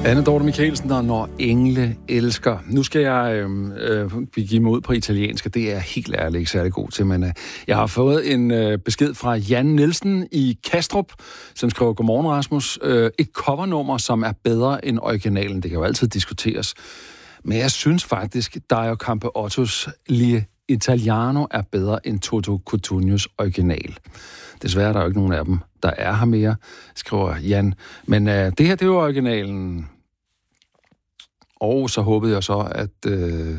Anne Dorte Michaelsen, og Når engle elsker. Nu skal jeg give mig ud på italiensk, og det er jeg helt ærligt ikke særlig god til, men jeg har fået en besked fra Jan Nielsen i Kastrup, som skriver: Godmorgen, Rasmus. Et covernummer, som er bedre end originalen. Det kan jo altid diskuteres. Men jeg synes faktisk, Dario Campeottos L'Italiano er bedre end Toto Cutugnos original. Desværre er der jo ikke nogen af dem, der er her mere, skriver Jan. Men det her, det er jo originalen. Og så håbede jeg så, at